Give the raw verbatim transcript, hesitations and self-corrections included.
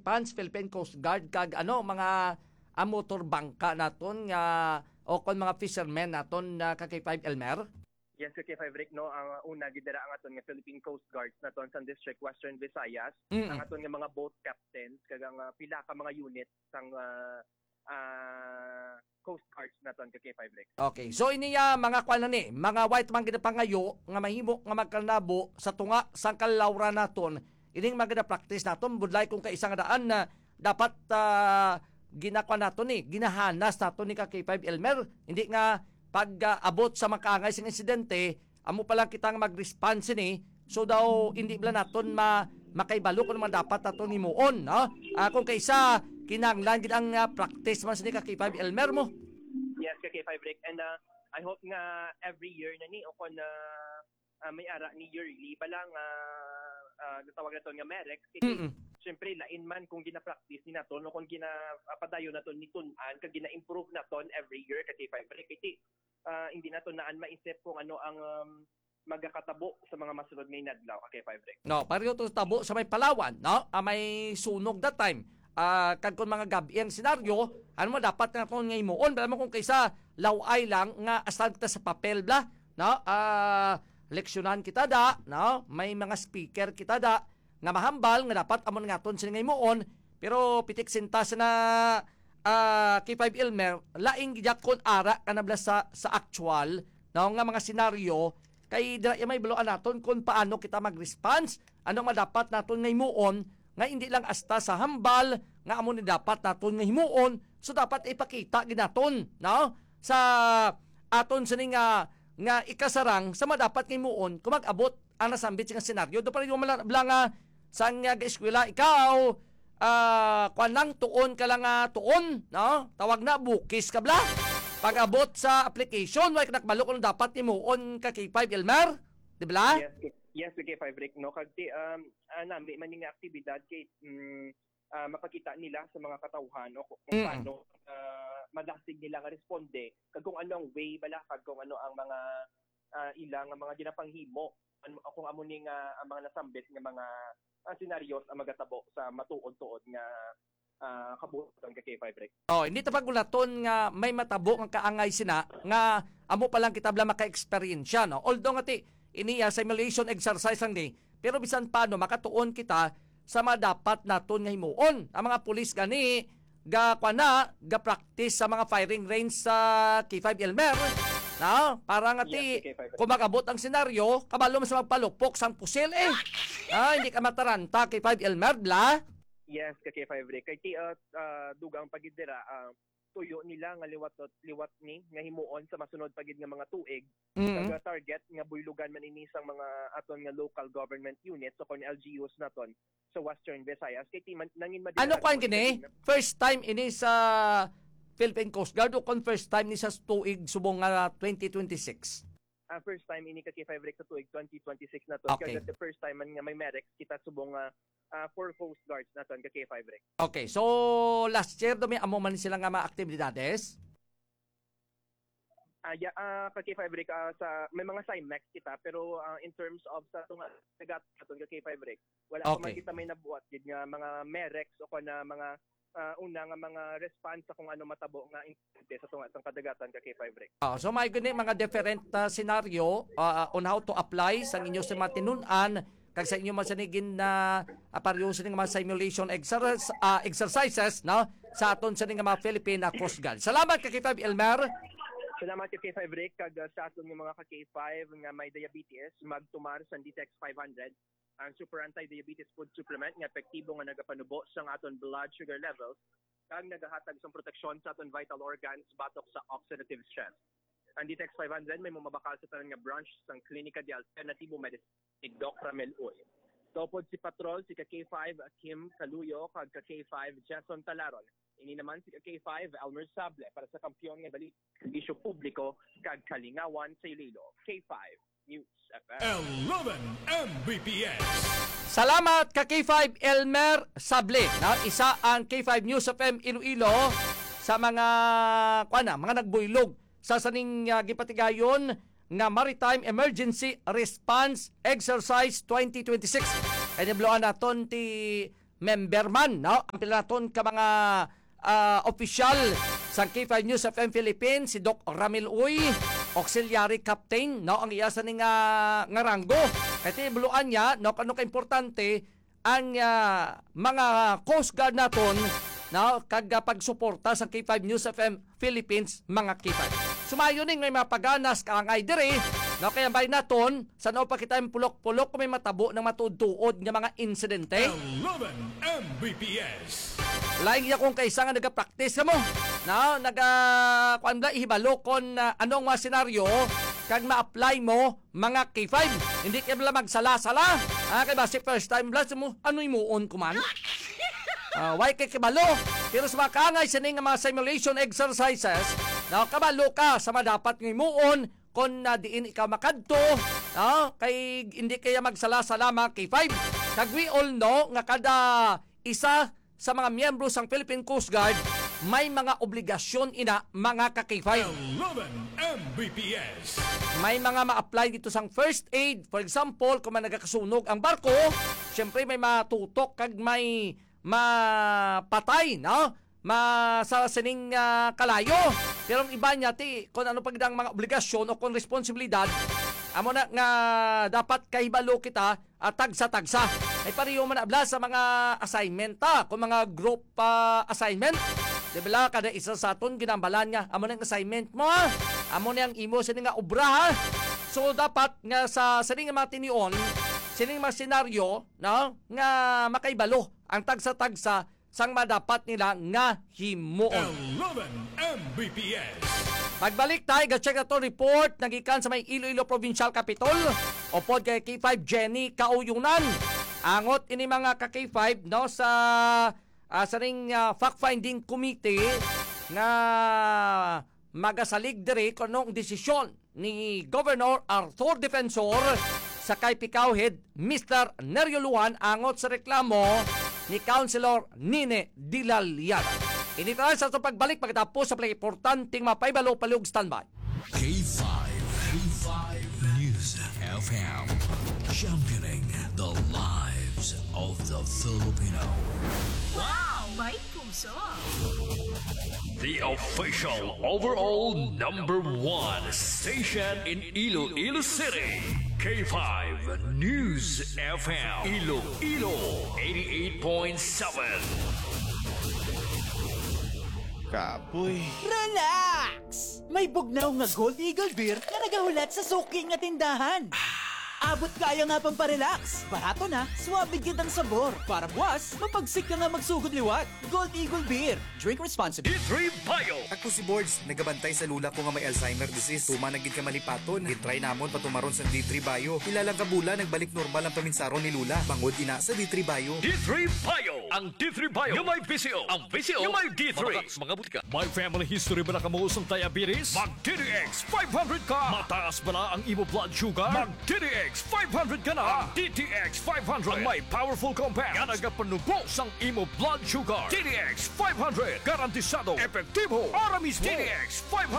response Philippine Coast Guard kag ano mga a motor bangka naton nga o kon mga fishermen naton na ka K five Elmer? Yes, K five Rick, no, ang una gidera ang aton nga Philippine Coast Guards naton sa District Western Visayas, Mm-mm. ang aton nga mga boat captains kag ang uh, pila ka mga units sang uh, uh, Coast Guards naton ka K five Rick. Okay. So iniya mga kwan na ni, mga white man gid pangayo nga mahimo nga magkanabo sa tunga sang kalawra naton. Ining maganda practice naton budlay kung kaisa nga daan na dapat uh, ginakwa naton ni, ginahanas naton ni ka K five Elmer. Hindi nga pag uh, abot sa makaangay sing insidente, amo pa lang kitang mag-response ni, so daw hindi bala naton ma makaibalo kung naman dapat naton himuon, no? Uh, kung kaisa kinahanglan gid ang uh, practice man sa ni ka K five Elmer mo. Yes, ka K five Rick, and uh, I hope nga every year na ni o kon na uh, may ara ni yearly balang uh, uh, natawag naton nga Merex. Siyempre, lain man kung gina-practice ni naton o kung gina-padayo naton ni tunan, kag gina-improve naton every year ka K five Rick. Kasi uh, hindi naton naan maisip kung ano ang um, magakatabo sa mga masunod nga inadlaw ka K five Rick. No, pareho to tabo sa may Palawan, no? Ah, may sunog that time. Ah, kag kun mga gabi ang senaryo, ano mo dapat naton nga himuon, bala mo kung kaysa laway lang nga asad kita sa papel bla, no? Ah, leksyonan kita da, no? May mga speaker kita da nga mahambal nga dapat amon ngaton sila nga himuon, pero pitik sintas na uh, K five Elmer laing gidyak kon ara kanabla sa sa actual no nga mga senaryo kay dira may buloan naton kung paano kita mag-response, ano nga dapat naton nga himuon nga hindi lang asta sa hambal nga amon ni dapat naton nga himuon, so dapat ipakita ginaton no sa aton sa nga nga ikasarang sa madapat nga himuon kung mag-abot ang nasambit nga senaryo do pa rin mo nga sang nga eskwela ikaw uh, kwan lang tuon ka lang uh, tuon no tawag na bukis ka bla pag-abot sa application way nakbalo kung dapat himuon ka K five Elmer di ba? Yes, yes K five Rick, no kag um anami man nga aktibidad kay um, uh, mapakita nila sa mga katawhan no, kung mm. paano uh, madasig nila nga responde kag kung ano ang way bala kag kung ano ang mga uh, ilang mga ginapanghimo ano kung amo ni nga ang mga nasambit nga mga uh, senaryos ang magatabo sa matuod-tuod nga uh, kabuton ka K five Rick. Oh, hindi ta pagulaton nga may matabo nga kaangay sina nga amo pa lang kita bla maka-experience no. Although nga ti iniya simulation exercise lang ni, pero bisan paano makatuon kita sa madapat naton nga himuon. Ang mga pulis gani ga kuna ga practice sa mga firing range sa K five Elmer. No, para nga ti yes, kung makabot ang senaryo, kabalo mo sa magpalupok sang pusil eh. Ah, hindi ka mataranta K five Elmer bla. Yes, ka K five Rick. Kay ti uh, uh, dugang pagidira uh, tuyo nila nga liwat liwat ni nga himuon sa masunod pagid nga mga tuig. Mm-hmm. Kag target nga buylugan man ini sang mga aton nga local government units o kon L G Us naton sa Western Visayas. Kay ti man, nangin madira. Ano kwan kini? First time ini sa Philippine Coast Guard o kon first time ni sa tuig subong nga twenty twenty-six? Uh, first time ini ka K five Rick sa tuig twenty twenty-six na to. Okay. Kaya the first time man nga may Merex kita subong uh, uh, four Coast Guards naton ka K five Rick. Okay, so last year do may amo man sila nga mga aktibidades? Ah, uh, yeah, uh, ka K five Rick uh, sa may mga Cymex kita pero uh, in terms of sa tunga tagat naton ka K five Rick wala okay. pa man kita may nabuhat gid nga mga Merex o kana mga uh, una nga mga response sa kung ano matabo nga insidente sa tunga sang kadagatan ka K five Rick. Oh, so may gani mga different uh, scenario uh, on how to apply sa inyo sa matinunan kag sa inyo masanigin na uh, pareho sa mga simulation exercise, uh, exercises no sa aton sa mga Philippine Coast Guard. Salamat ka K five Elmer. Salamat ka K five Rick kag uh, sa aton nga mga ka K five nga may diabetes magtumar sa D T X five hundred ang super anti-diabetes food supplement nga epektibo nga nagapanubo sa aton blood sugar levels kag nagahatag sa proteksyon sa aton vital organs batok sa oxidative stress. Ang D T X five hundred may mumabakal sa tanan nga branch sang Klinika de Alternativo Medicine ni Doc Ramel Uy. Topod si Patrol si ka K five Kim Kaluyo kag ka K five Jason Talaron. Ini naman si ka K five Elmer Sable para sa kampiyon nga balik serbisyo publiko kag kalingawan sa Iloilo. K five News F M. eleven M B P S. Salamat ka K five Elmer Sable. Na isa ang K five News F M Iloilo sa mga kuana, mga nagbuylog sa saning uh, gipatigayon nga Maritime Emergency Response Exercise twenty twenty-six. Ay nabloan naton ti member man, no? Ang pilaton ka mga uh, official sa K five News F M Philippines, si Doc Ramil Uy, auxiliary captain, no? Ang iyasa ni nga, nga ranggo. Kaya buluan niya, no? Kano ka-importante, ang uh, mga Coast Guard naton, no? Kag uh, pagsuporta sa K five News F M Philippines, mga K five. Sumayo ning may mapaganas ka ang ay dire, no? Kaya bay naton, sa no pa kita pulok-pulok kung may matabo ng matuod-tuod nga mga insidente. eleven M B P S. Laing iya kung kaisa nga nagapractice ka mo. No, naga kuan bla ihibalo kon uh, anong mga senaryo kag ma-apply mo mga K five. Hindi ka bala magsala-sala. Ah, kay basi first time bla mo ano imuon kuman. Uh, why kay kabalo? Pero sa makangay sa nga mga simulation exercises, no, kabalo ka sa madapat nga imuon kon uh, diin ikaw makadto, no, kay hindi kaya magsala-sala mga K five. Kag we all know nga kada isa sa mga miyembro sang Philippine Coast Guard may mga obligasyon ina mga ka-K five. eleven M B P S. May mga ma-apply dito sang first aid. For example, kung may nagkakasunog ang barko, syempre may matutok kag may mapatay, no? Ma sa sining uh, kalayo. Pero ang iba niya ti kung ano pagdang mga obligasyon o kung responsibilidad, amo na nga dapat kahibalo kita at tagsa-tagsa. Ay pariyo man abla sa mga assignment ta, kung mga group uh, assignment. Di ba kada isa sa aton ginambalan nga amo na ang assignment mo. Amo na ang imo sa nga obra ha. So dapat nga sa sining mga tinion, sining mga senaryo, no, nga makaibalo ang tagsa-tagsa sang madapat nila nga himuon. eleven M B P S. Magbalik tayo, ga-check na to report nagikan sa may Iloilo Provincial Capitol o pod kay K five Jenny Kauyunan. Angot ini mga ka K five no sa uh, sa ring uh, fact-finding committee nga magasalig dire kanong desisyon ni Governor Arthur Defensor sa kay Picao Head Mister Nerio Luan angot sa reklamo ni Councilor Nine Dilaliada. Ini tayo sa itong pagbalik pagkatapos sa play importanteng mapaibalo palug standby. K five. K five News F M. Championing the lives of the Filipino. Wow! May puso! The official overall number one station in Iloilo City. K five News F M. Iloilo eighty-eight point seven. Kapoy. Relax! May bugnaw nga Gold Eagle Beer na nagahulat sa suki nga tindahan. Abot kaya nga pang parelax. Barato na, suwabig kitang sabor. Para buwas, mapagsik ka nga magsugod liwat. Gold Eagle Beer. Drink responsibly. D three Bio. Ako si Boards, nagabantay sa lula ko nga may Alzheimer disease. Tuma nagid ka malipaton. Gitry namon patumaron sa D three Bio. Ilalang kabula, nagbalik normal ang paminsaron ni Lula. Bangod ina sa D three Bio. D three Bio. Ang D three Bio. Yung may P C O. Ang P C O. Yung may D three. Matakas mga butika. May family history ba na kamuusong diabetes? Mag-D D X five hundred ka. Mataas ba na ang imo blood sugar? Mag-D D X five hundred ka na. Ang D T X five hundred. Ang may powerful compounds. Nga nagapanubos ang imo blood sugar. D D X five hundred. Garantisado. Epektibo. Aramis D D X five hundred.